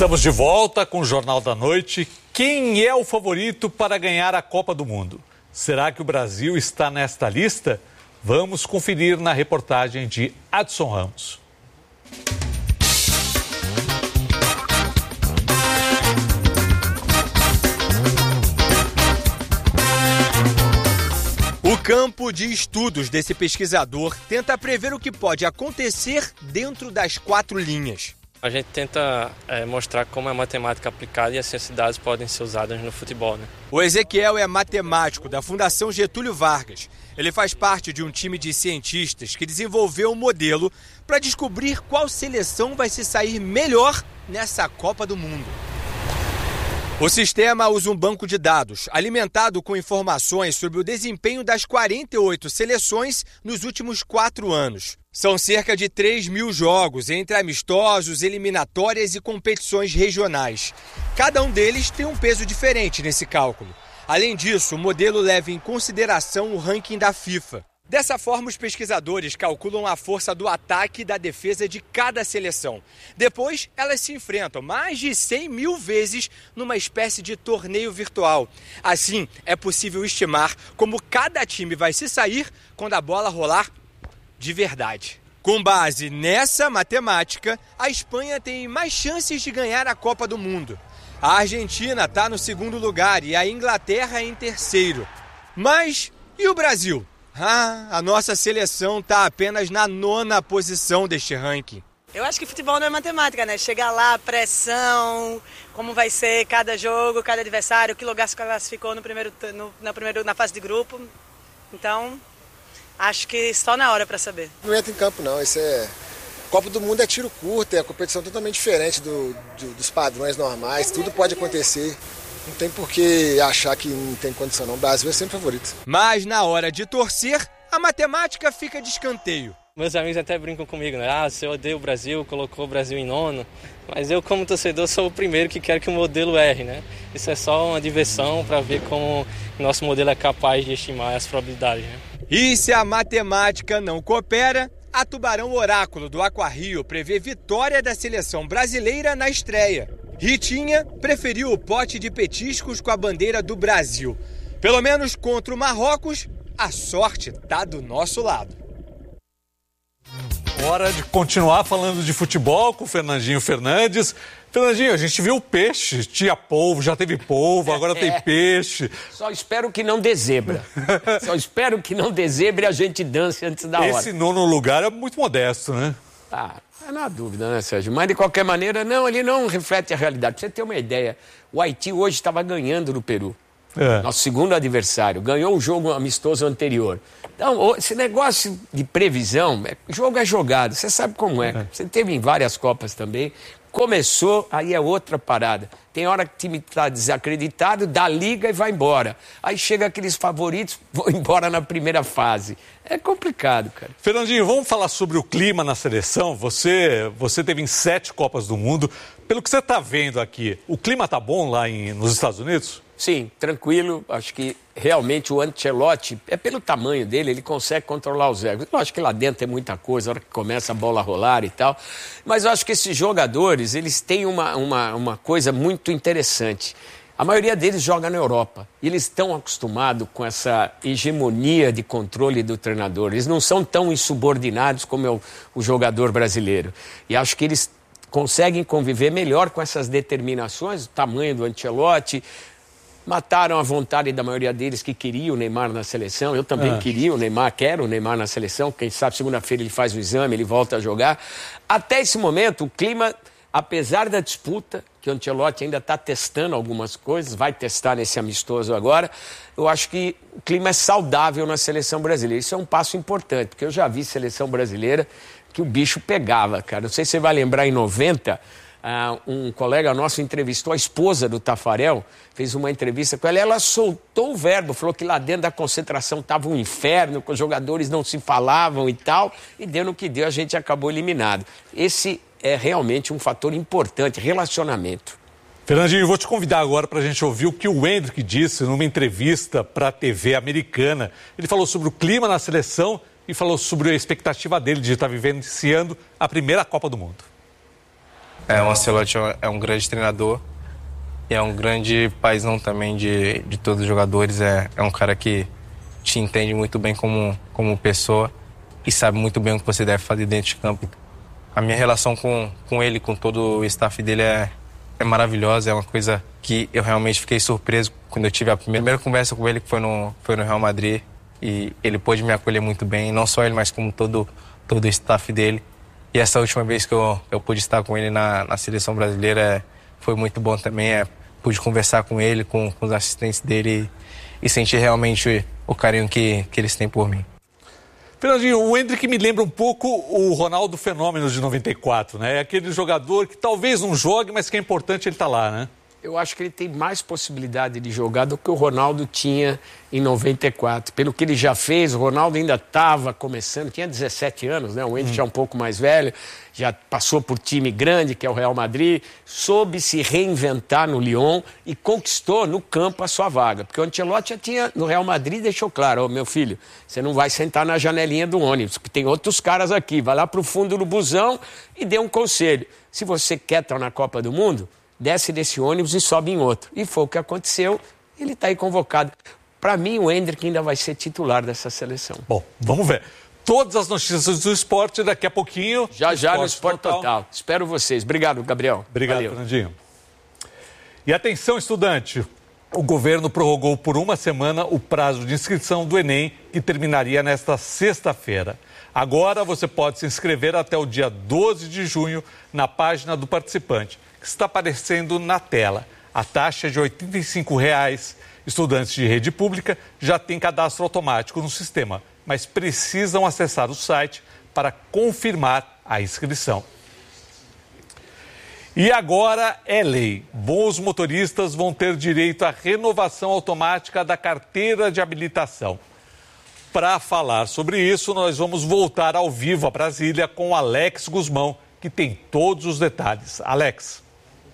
Estamos de volta com o Jornal da Noite. Quem é o favorito para ganhar a Copa do Mundo? Será que o Brasil está nesta lista? Vamos conferir na reportagem de Adson Ramos. O campo de estudos desse pesquisador tenta prever o que pode acontecer dentro das 4 linhas. A gente tenta mostrar como a matemática aplicada e as ciências de dados podem ser usadas no futebol, né? O Ezequiel é matemático da Fundação Getúlio Vargas. Ele faz parte de um time de cientistas que desenvolveu um modelo para descobrir qual seleção vai se sair melhor nessa Copa do Mundo. O sistema usa um banco de dados alimentado com informações sobre o desempenho das 48 seleções nos últimos 4 anos. São cerca de 3.000 jogos entre amistosos, eliminatórias e competições regionais. Cada um deles tem um peso diferente nesse cálculo. Além disso, o modelo leva em consideração o ranking da FIFA. Dessa forma, os pesquisadores calculam a força do ataque e da defesa de cada seleção. Depois, elas se enfrentam mais de 100.000 vezes numa espécie de torneio virtual. Assim, é possível estimar como cada time vai se sair quando a bola rolar de verdade. Com base nessa matemática, a Espanha tem mais chances de ganhar a Copa do Mundo. A Argentina está no 2º lugar e a Inglaterra em 3º. Mas e o Brasil? A nossa seleção está apenas na 9ª posição deste ranking. Eu acho que futebol não é matemática, né? Chegar lá, pressão, como vai ser cada jogo, cada adversário, que lugar se classificou na fase de grupo. Então, acho que só na hora para saber. Não entra em campo, não. Isso é... Copa do Mundo é tiro curto, é a competição totalmente diferente dos padrões normais. Tudo pode acontecer. Não tem por que achar que não tem condição, não. O Brasil é sempre favorito. Mas na hora de torcer, a matemática fica de escanteio. Meus amigos até brincam comigo, né? Você odeia o Brasil, colocou o Brasil em 9º. Mas eu, como torcedor, sou o primeiro que quero que o modelo erre, né? Isso é só uma diversão para ver como o nosso modelo é capaz de estimar as probabilidades, né? E se a matemática não coopera, a Tubarão Oráculo do Aquarrio prevê vitória da seleção brasileira na estreia. Ritinha preferiu o pote de petiscos com a bandeira do Brasil. Pelo menos contra o Marrocos, a sorte tá do nosso lado. Hora de continuar falando de futebol com o Fernandinho Fernandes. Fernandinho, a gente viu o peixe, tinha polvo, já teve polvo, agora tem peixe. Só espero que não dê zebra. Só espero que não dê zebra e a gente dance antes da hora. Esse 9º lugar é muito modesto, né? É na dúvida, né, Sérgio? Mas, de qualquer maneira, não, ele não reflete a realidade. Pra você ter uma ideia, o Haiti hoje estava ganhando no Peru. Nosso segundo adversário. Ganhou um jogo amistoso anterior. Então, esse negócio de previsão, jogo é jogado, você sabe como é. Você teve em várias Copas também. Começou, aí é outra parada. Tem hora que o time está desacreditado, dá liga e vai embora. Aí chega aqueles favoritos, vão embora na primeira fase. É complicado, cara. Fernandinho, vamos falar sobre o clima na seleção. Você teve em 7 Copas do Mundo. Pelo que você está vendo aqui, o clima está bom lá nos Estados Unidos? Sim, tranquilo. Acho que realmente o Ancelotti, pelo tamanho dele, ele consegue controlar os egos. Lógico que lá dentro tem muita coisa, a hora que começa a bola a rolar e tal. Mas eu acho que esses jogadores, eles têm uma coisa muito interessante. A maioria deles joga na Europa. E eles estão acostumados com essa hegemonia de controle do treinador. Eles não são tão insubordinados como é o jogador brasileiro. E acho que eles conseguem conviver melhor com essas determinações, o tamanho do Ancelotti. Mataram a vontade da maioria deles que queria o Neymar na seleção. Eu também queria o Neymar, quero o Neymar na seleção. Quem sabe segunda-feira ele faz o exame, ele volta a jogar. Até esse momento, o clima, apesar da disputa, que o Ancelotti ainda está testando algumas coisas, vai testar nesse amistoso agora, eu acho que o clima é saudável na seleção brasileira. Isso é um passo importante, porque eu já vi seleção brasileira que o bicho pegava, cara. Não sei se você vai lembrar, em 90... um colega nosso entrevistou a esposa do Tafarel, fez uma entrevista com ela soltou o verbo, falou que lá dentro da concentração estava um inferno, que os jogadores não se falavam e tal, e deu no que deu, a gente acabou eliminado. Esse é realmente um fator importante, relacionamento. Fernandinho, eu vou te convidar agora para a gente ouvir o que o Endrick disse numa entrevista para a TV americana. Ele falou sobre o clima na seleção e falou sobre a expectativa dele de estar vivenciando a primeira Copa do Mundo. O Ancelotti é um grande treinador e é um grande paizão também de todos os jogadores. É um cara que te entende muito bem como pessoa e sabe muito bem o que você deve fazer dentro de campo. A minha relação com ele, com todo o staff dele é maravilhosa, é uma coisa que eu realmente fiquei surpreso quando eu tive a primeira conversa com ele, que foi no Real Madrid, e ele pôde me acolher muito bem, não só ele, mas como todo o staff dele. E essa última vez que eu pude estar com ele na seleção brasileira foi muito bom também, pude conversar com ele, com os assistentes dele e sentir realmente o carinho que eles têm por mim. Fernandinho, o Endrick me lembra um pouco o Ronaldo Fenômeno de 94, né? É aquele jogador que talvez não jogue, mas que é importante ele estar lá, né? Eu acho que ele tem mais possibilidade de jogar do que o Ronaldo tinha em 94. Pelo que ele já fez, o Ronaldo ainda estava começando, tinha 17 anos, né? O Endrick já é um pouco mais velho, já passou por time grande, que é o Real Madrid, soube se reinventar no Lyon e conquistou no campo a sua vaga. Porque o Ancelotti já tinha, no Real Madrid, deixou claro, meu filho, você não vai sentar na janelinha do ônibus, porque tem outros caras aqui, vai lá para o fundo do busão e dê um conselho. Se você quer estar na Copa do Mundo, desce desse ônibus e sobe em outro. E foi o que aconteceu, ele está aí convocado. Para mim, o Endrick ainda vai ser titular dessa seleção. Bom, vamos ver. Todas as notícias do esporte daqui a pouquinho. Já no Esporte Total. Espero vocês. Obrigado, Gabriel. Obrigado, Fernandinho. E atenção, estudante. O governo prorrogou por uma semana o prazo de inscrição do Enem, que terminaria nesta sexta-feira. Agora você pode se inscrever até o dia 12 de junho na página do participante, que está aparecendo na tela. A taxa é de R$ 85. Estudantes de rede pública já têm cadastro automático no sistema, mas precisam acessar o site para confirmar a inscrição. E agora é lei. Bons motoristas vão ter direito à renovação automática da carteira de habilitação. Para falar sobre isso, nós vamos voltar ao vivo a Brasília com Alex Guzmão, que tem todos os detalhes. Alex.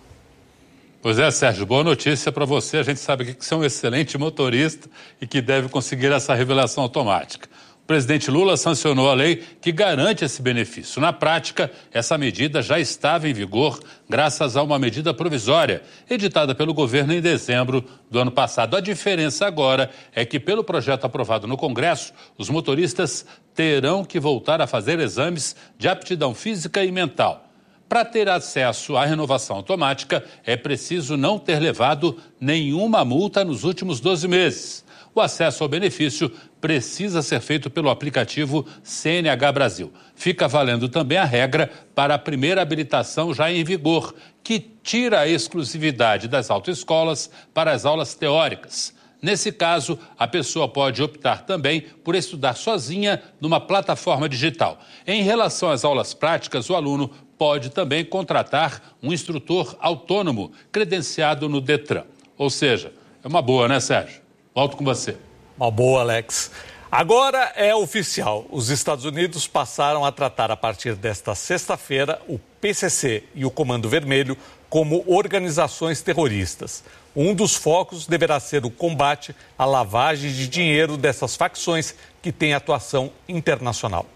Pois é, Sérgio, boa notícia para você. A gente sabe que você é um excelente motorista e que deve conseguir essa revelação automática. O presidente Lula sancionou a lei que garante esse benefício. Na prática, essa medida já estava em vigor graças a uma medida provisória, editada pelo governo em dezembro do ano passado. A diferença agora é que, pelo projeto aprovado no Congresso, os motoristas terão que voltar a fazer exames de aptidão física e mental. Para ter acesso à renovação automática, é preciso não ter levado nenhuma multa nos últimos 12 meses. O acesso ao benefício precisa ser feito pelo aplicativo CNH Brasil. Fica valendo também a regra para a primeira habilitação já em vigor, que tira a exclusividade das autoescolas para as aulas teóricas. Nesse caso, a pessoa pode optar também por estudar sozinha numa plataforma digital. Em relação às aulas práticas, o aluno pode também contratar um instrutor autônomo credenciado no Detran. Ou seja, é uma boa, né, Sérgio? Volto com você. Uma boa, Alex. Agora é oficial. Os Estados Unidos passaram a tratar a partir desta sexta-feira o PCC e o Comando Vermelho como organizações terroristas. Um dos focos deverá ser o combate à lavagem de dinheiro dessas facções que têm atuação internacional.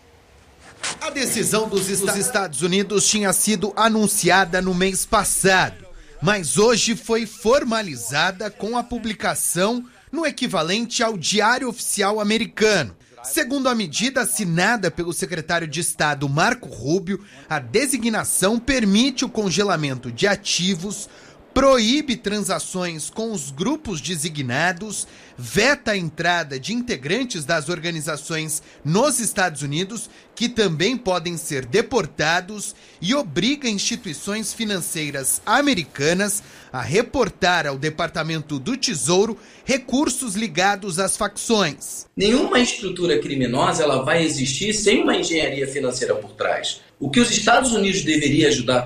A decisão dos Estados Unidos tinha sido anunciada no mês passado, mas hoje foi formalizada com a publicação no equivalente ao Diário Oficial americano. Segundo a medida assinada pelo secretário de Estado Marco Rubio, a designação permite o congelamento de ativos, proíbe transações com os grupos designados, veta a entrada de integrantes das organizações nos Estados Unidos, que também podem ser deportados, e obriga instituições financeiras americanas a reportar ao Departamento do Tesouro recursos ligados às facções. Nenhuma estrutura criminosa ela vai existir sem uma engenharia financeira por trás. O que os Estados Unidos deveria ajudar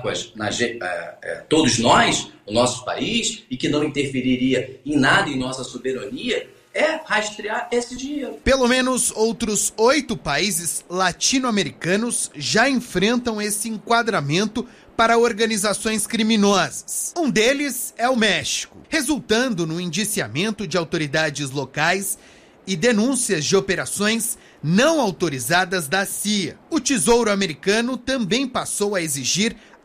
todos nós, o nosso país, e que não interferiria em nada em nossa soberania, é rastrear esse dinheiro. Pelo menos outros 8 países latino-americanos já enfrentam esse enquadramento para organizações criminosas. Um deles é o México, resultando no indiciamento de autoridades locais e denúncias de operações não autorizadas da CIA. O Tesouro americano também passou a exigir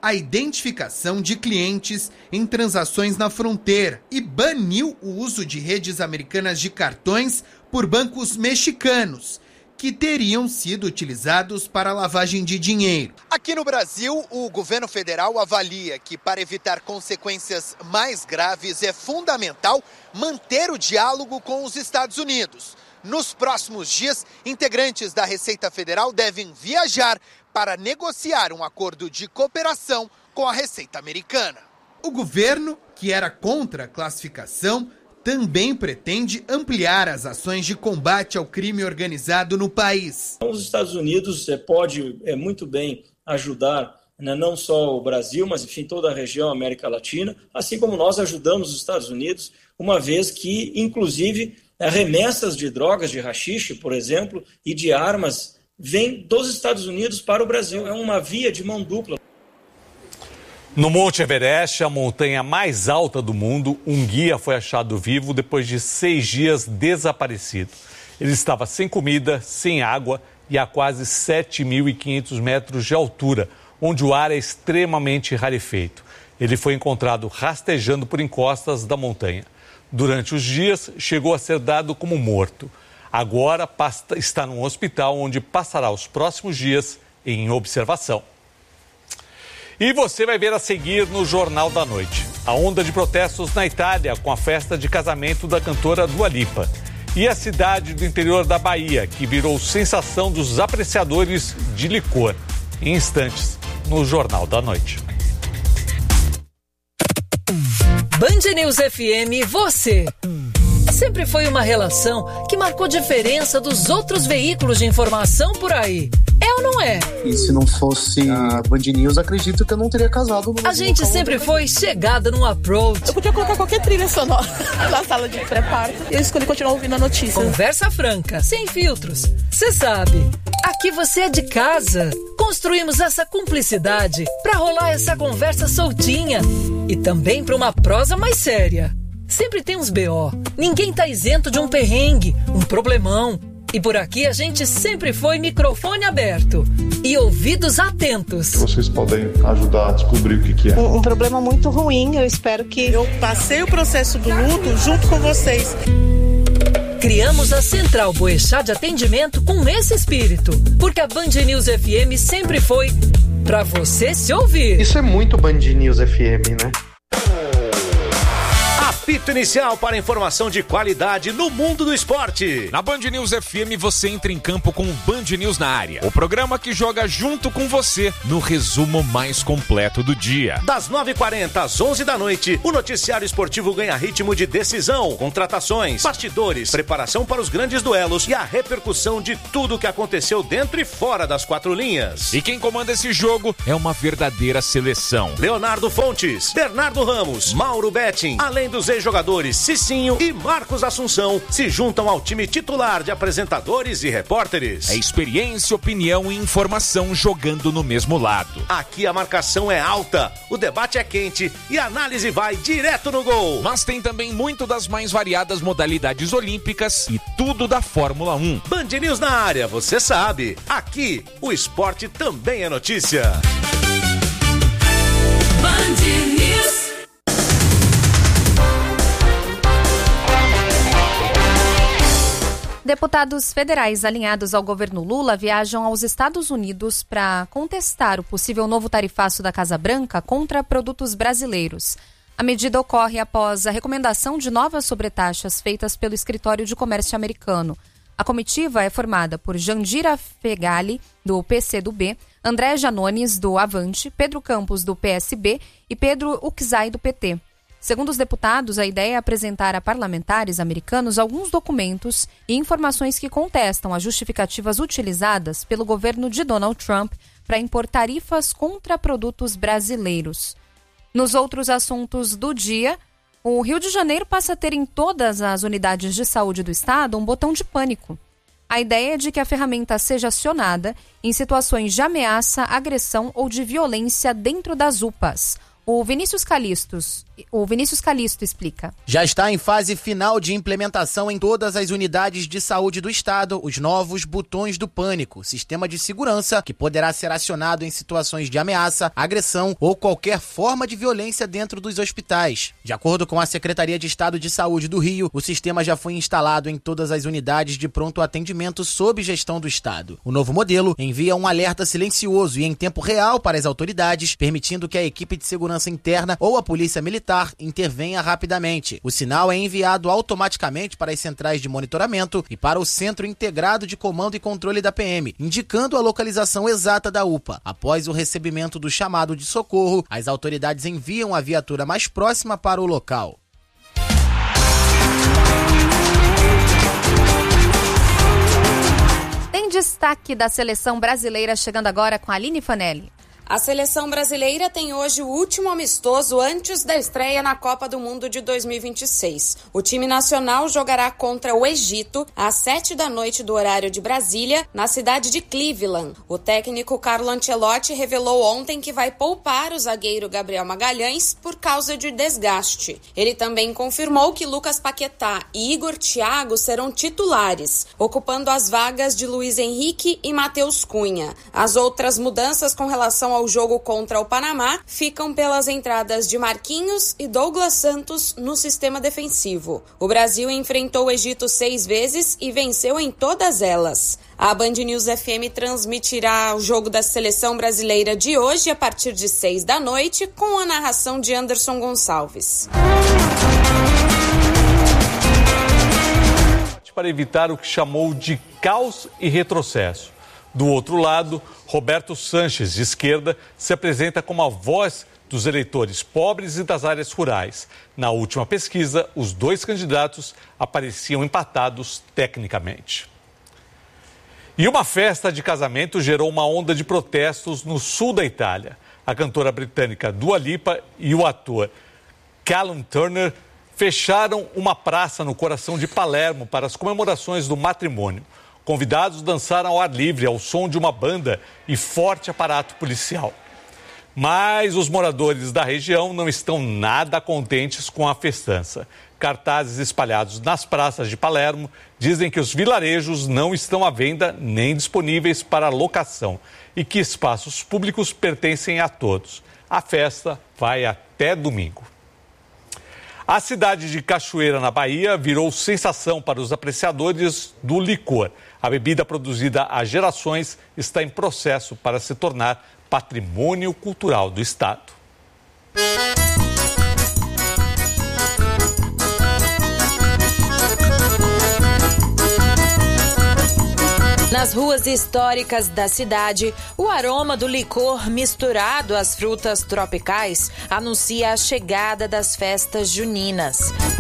a identificação de clientes em transações na fronteira e baniu o uso de redes americanas de cartões por bancos mexicanos, que teriam sido utilizados para lavagem de dinheiro. Aqui no Brasil, o governo federal avalia que, para evitar consequências mais graves, é fundamental manter o diálogo com os Estados Unidos. Nos próximos dias, integrantes da Receita Federal devem viajar para negociar um acordo de cooperação com a Receita Americana. O governo, que era contra a classificação, também pretende ampliar as ações de combate ao crime organizado no país. Os Estados Unidos pode muito bem ajudar, não só o Brasil, mas enfim toda a região, América Latina, assim como nós ajudamos os Estados Unidos, uma vez que, inclusive, remessas de drogas, de haxixe, por exemplo, e de armas, vêm dos Estados Unidos para o Brasil. É uma via de mão dupla. No Monte Everest, a montanha mais alta do mundo, um guia foi achado vivo depois de 6 dias desaparecido. Ele estava sem comida, sem água e a quase 7.500 metros de altura, onde o ar é extremamente rarefeito. Ele foi encontrado rastejando por encostas da montanha. Durante os dias, chegou a ser dado como morto. Agora está num hospital onde passará os próximos dias em observação. E você vai ver a seguir no Jornal da Noite. A onda de protestos na Itália com a festa de casamento da cantora Dua Lipa. E a cidade do interior da Bahia, que virou sensação dos apreciadores de licor. Em instantes, no Jornal da Noite. Band News FM, você. Sempre foi uma relação que marcou diferença dos outros veículos de informação por aí. É ou não é? E se não fosse a Band News, acredito que eu não teria casado. A gente sempre foi chegada num approach. Eu podia colocar qualquer trilha sonora na sala de pré-parto. Eu escolhi continuar ouvindo a notícia. Conversa franca, sem filtros. Você sabe, aqui você é de casa. Construímos essa cumplicidade pra rolar essa conversa soltinha. E também pra uma prosa mais séria. Sempre tem uns BO. Ninguém tá isento de um perrengue, um problemão. E por aqui a gente sempre foi microfone aberto e ouvidos atentos. Vocês podem ajudar a descobrir o que é. Um problema muito ruim, eu espero que... Eu passei o processo do luto junto com vocês. Criamos a Central Boechat de atendimento com esse espírito, porque a Band News FM sempre foi pra você se ouvir. Isso é muito Band News FM, né? Apito inicial para informação de qualidade no mundo do esporte. Na Band News FM você entra em campo com o Band News na área. O programa que joga junto com você no resumo mais completo do dia. Das 9h40 às 11 da noite, o noticiário esportivo ganha ritmo de decisão, contratações, bastidores, preparação para os grandes duelos e a repercussão de tudo o que aconteceu dentro e fora das 4 linhas. E quem comanda esse jogo é uma verdadeira seleção. Leonardo Fontes, Bernardo Ramos, Mauro Betting, além dos ex-jogadores Cicinho e Marcos Assunção se juntam ao time titular de apresentadores e repórteres. É experiência, opinião e informação jogando no mesmo lado. Aqui a marcação é alta, o debate é quente e a análise vai direto no gol. Mas tem também muito das mais variadas modalidades olímpicas e tudo da Fórmula 1. Band News na área, você sabe. Aqui, o esporte também é notícia. Band News. Deputados federais alinhados ao governo Lula viajam aos Estados Unidos para contestar o possível novo tarifaço da Casa Branca contra produtos brasileiros. A medida ocorre após a recomendação de novas sobretaxas feitas pelo Escritório de Comércio americano. A comitiva é formada por Jandira Fegali, do PCdoB, André Janones, do Avante, Pedro Campos, do PSB e Pedro Uczai, do PT. Segundo os deputados, a ideia é apresentar a parlamentares americanos alguns documentos e informações que contestam as justificativas utilizadas pelo governo de Donald Trump para impor tarifas contra produtos brasileiros. Nos outros assuntos do dia, o Rio de Janeiro passa a ter em todas as unidades de saúde do estado um botão de pânico. A ideia é de que a ferramenta seja acionada em situações de ameaça, agressão ou de violência dentro das UPAs. O Vinícius Calisto explica. Já está em fase final de implementação em todas as unidades de saúde do estado os novos botões do pânico, sistema de segurança que poderá ser acionado em situações de ameaça, agressão ou qualquer forma de violência dentro dos hospitais. De acordo com a Secretaria de Estado de Saúde do Rio, o sistema já foi instalado em todas as unidades de pronto atendimento sob gestão do estado. O novo modelo envia um alerta silencioso e em tempo real para as autoridades, permitindo que a equipe de segurança interna ou a polícia militar intervenha rapidamente. O sinal é enviado automaticamente para as centrais de monitoramento e para o Centro Integrado de Comando e Controle da PM, indicando a localização exata da UPA. Após o recebimento do chamado de socorro, as autoridades enviam a viatura mais próxima para o local. Tem destaque da seleção brasileira chegando agora com a Aline Fanelli. A seleção brasileira tem hoje o último amistoso antes da estreia na Copa do Mundo de 2026. O time nacional jogará contra o Egito às 19h do horário de Brasília, na cidade de Cleveland. O técnico Carlo Ancelotti revelou ontem que vai poupar o zagueiro Gabriel Magalhães por causa de desgaste. Ele também confirmou que Lucas Paquetá e Igor Thiago serão titulares, ocupando as vagas de Luiz Henrique e Matheus Cunha. As outras mudanças com relação ao jogo contra o Panamá ficam pelas entradas de Marquinhos e Douglas Santos no sistema defensivo. O Brasil enfrentou o Egito 6 vezes e venceu em todas elas. A Band News FM transmitirá o jogo da seleção brasileira de hoje a partir de 18h com a narração de Anderson Gonçalves. Para evitar o que chamou de caos e retrocesso. Do outro lado, Roberto Sanches, de esquerda, se apresenta como a voz dos eleitores pobres e das áreas rurais. Na última pesquisa, os dois candidatos apareciam empatados tecnicamente. E uma festa de casamento gerou uma onda de protestos no sul da Itália. A cantora britânica Dua Lipa e o ator Callum Turner fecharam uma praça no coração de Palermo para as comemorações do matrimônio. Convidados dançaram ao ar livre ao som de uma banda e forte aparato policial. Mas os moradores da região não estão nada contentes com a festança. Cartazes espalhados nas praças de Palermo dizem que os vilarejos não estão à venda nem disponíveis para locação e que espaços públicos pertencem a todos. A festa vai até domingo. A cidade de Cachoeira, na Bahia, virou sensação para os apreciadores do licor. A bebida produzida há gerações está em processo para se tornar patrimônio cultural do estado. Nas ruas históricas da cidade, o aroma do licor misturado às frutas tropicais anuncia a chegada das festas juninas.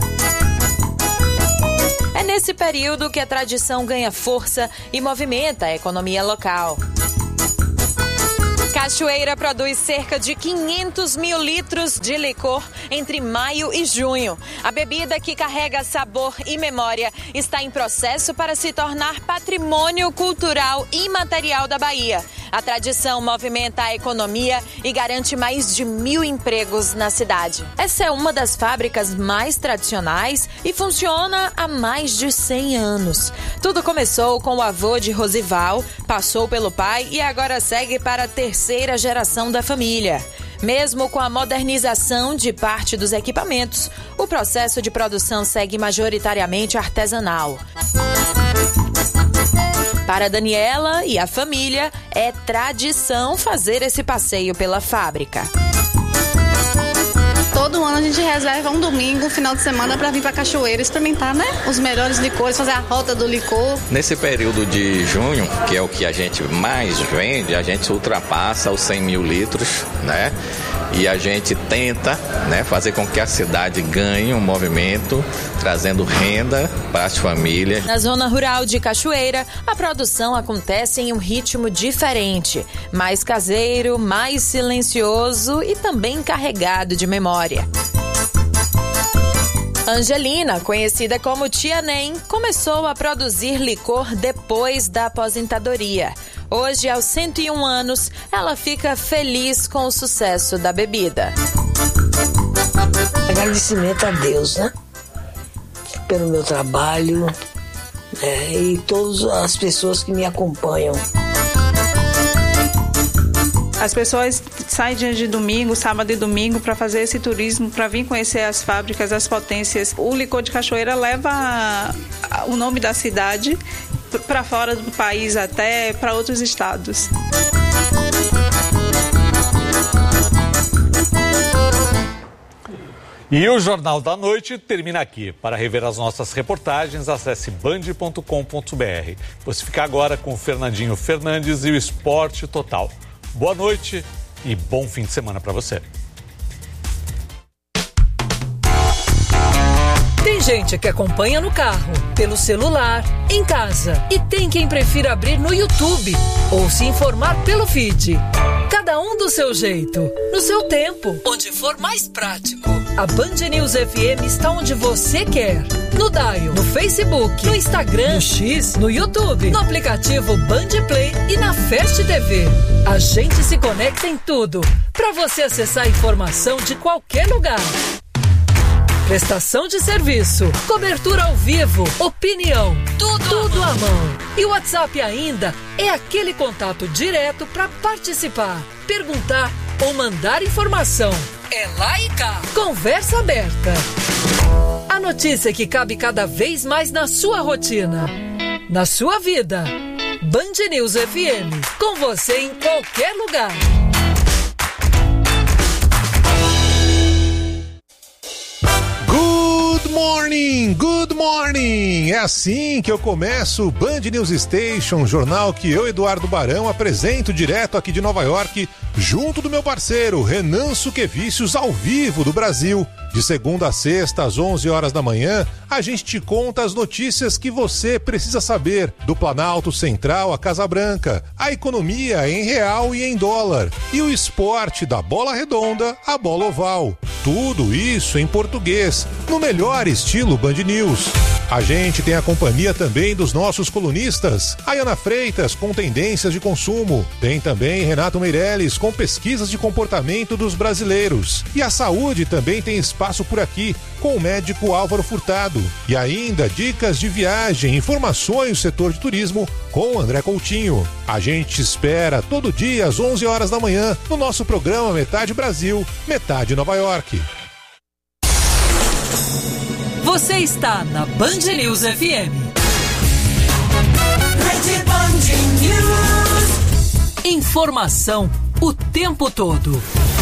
É nesse período que a tradição ganha força e movimenta a economia local. Cachoeira produz cerca de 500 mil litros de licor entre maio e junho. A bebida, que carrega sabor e memória, está em processo para se tornar patrimônio cultural imaterial da Bahia. A tradição movimenta a economia e garante mais de 1.000 empregos na cidade. Essa é uma das fábricas mais tradicionais e funciona há mais de 100 anos. Tudo começou com o avô de Rosival, passou pelo pai e agora segue para a terceira geração da família. Mesmo com a modernização de parte dos equipamentos, o processo de produção segue majoritariamente artesanal. Para Daniela e a família, é tradição fazer esse passeio pela fábrica. Todo ano a gente reserva um domingo, um final de semana, para vir para Cachoeira experimentar, né? Os melhores licores, fazer a rota do licor. Nesse período de junho, que é o que a gente mais vende, a gente ultrapassa os 100 mil litros, né? E a gente tenta, né, fazer com que a cidade ganhe um movimento, trazendo renda para as famílias. Na zona rural de Cachoeira, a produção acontece em um ritmo diferente, mais caseiro, mais silencioso e também carregado de memória. Angelina, conhecida como Tia Nem, começou a produzir licor depois da aposentadoria. Hoje, aos 101 anos, ela fica feliz com o sucesso da bebida. Agradecimento a Deus, né? Pelo meu trabalho, e todas as pessoas que me acompanham. As pessoas saem dia de domingo, sábado e domingo para fazer esse turismo, para vir conhecer as fábricas, as potências. O licor de Cachoeira leva o nome da cidade para fora do país, até para outros estados. E o Jornal da Noite termina aqui. Para rever as nossas reportagens, acesse band.com.br. Você fica agora com o Fernandinho Fernandes e o Esporte Total. Boa noite e bom fim de semana para você. Tem gente que acompanha no carro, pelo celular, em casa. E tem quem prefira abrir no YouTube ou se informar pelo feed. Cada um do seu jeito, no seu tempo, onde for mais prático. A Band News FM está onde você quer. No Dial, no Facebook, no Instagram, no X, no YouTube, no aplicativo Band Play e na Fast TV. A gente se conecta em tudo, para você acessar a informação de qualquer lugar. Prestação de serviço, cobertura ao vivo, opinião, tudo à mão. E o WhatsApp ainda é aquele contato direto para participar, perguntar ou mandar informação. É lá e cá. Conversa aberta. A notícia que cabe cada vez mais na sua rotina, na sua vida. Band News FM, com você em qualquer lugar. Good morning! É assim que eu começo o Band News Station, jornal que eu, Eduardo Barão, apresento direto aqui de Nova York, junto do meu parceiro Renan Suquevicius, ao vivo do Brasil. De segunda a sexta, às 11 horas da manhã, a gente te conta as notícias que você precisa saber do Planalto Central à Casa Branca, a economia em real e em dólar, e o esporte da bola redonda à bola oval. Tudo isso em português, no melhor estilo Band News. A gente tem a companhia também dos nossos colunistas, a Ana Freitas com tendências de consumo, tem também Renato Meirelles com pesquisas de comportamento dos brasileiros, e a saúde também tem espaço por aqui com o médico Álvaro Furtado, e ainda dicas de viagem, informações do setor de turismo com André Coutinho. A gente espera todo dia às 11 horas da manhã no nosso programa Metade Brasil, Metade Nova York. Você está na Band News FM. Rede Band News. Informação o tempo todo.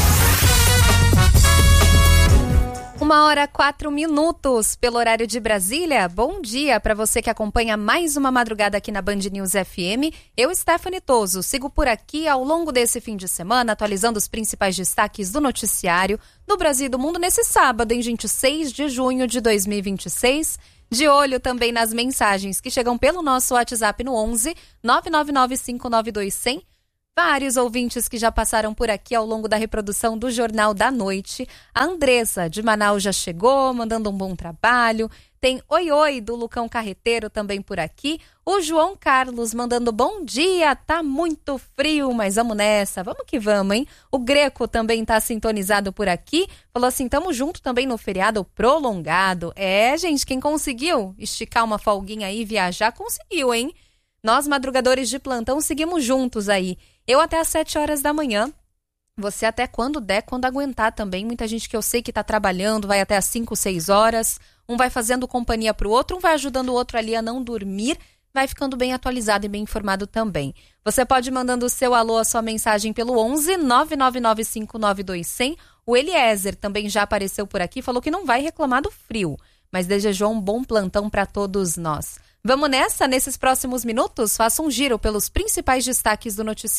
1h04 pelo horário de Brasília. Bom dia para você que acompanha mais uma madrugada aqui na Band News FM. Eu, Stephanie Toso, sigo por aqui ao longo desse fim de semana, atualizando os principais destaques do noticiário do Brasil e do mundo nesse sábado, em 26 de junho de 2026. De olho também nas mensagens que chegam pelo nosso WhatsApp no 11 999 592 100. Vários ouvintes que já passaram por aqui ao longo da reprodução do Jornal da Noite. A Andressa, de Manaus, já chegou, mandando um bom trabalho. Tem Oi do Lucão Carreteiro também por aqui. O João Carlos mandando bom dia, tá muito frio, mas vamos nessa, vamos que vamos, hein? O Greco também tá sintonizado por aqui. Falou assim, tamo junto também no feriado prolongado. É, gente, quem conseguiu esticar uma folguinha aí e viajar, conseguiu, hein? Nós, madrugadores de plantão, seguimos juntos aí. Eu até às 7 horas da manhã. Você até quando der, quando aguentar também. Muita gente que eu sei que tá trabalhando, vai até às 5, 6 horas. Um vai fazendo companhia pro outro, um vai ajudando o outro ali a não dormir. Vai ficando bem atualizado e bem informado também. Você pode ir mandando o seu alô, a sua mensagem pelo 11 999 592 100. O Eliezer também já apareceu por aqui, falou que não vai reclamar do frio, mas desejou um bom plantão para todos nós. Vamos nessa? Nesses próximos minutos, faça um giro pelos principais destaques do noticiário.